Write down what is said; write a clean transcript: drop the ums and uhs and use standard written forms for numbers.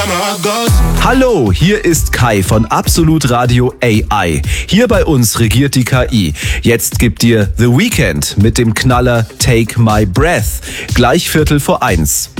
Hallo, hier ist Kai von Absolut Radio AI. Hier bei uns regiert die KI. Jetzt gibt dir The Weeknd mit dem Knaller Take My Breath. Gleich 1:45.